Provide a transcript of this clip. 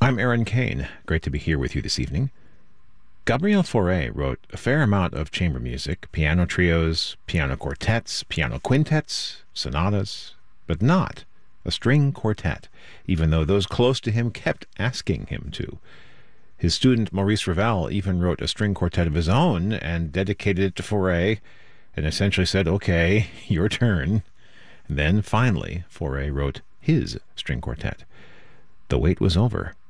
I'm Aaron Kane. Great to be here with you this evening. Gabriel Fauré wrote a fair amount of chamber music, piano trios, piano quartets, piano quintets, sonatas, but not a string quartet, even though those close to him kept asking him to. His student Maurice Ravel even wrote a string quartet of his own and dedicated it to Fauré and essentially said, okay, your turn. And then finally, Fauré wrote his string quartet. The wait was over.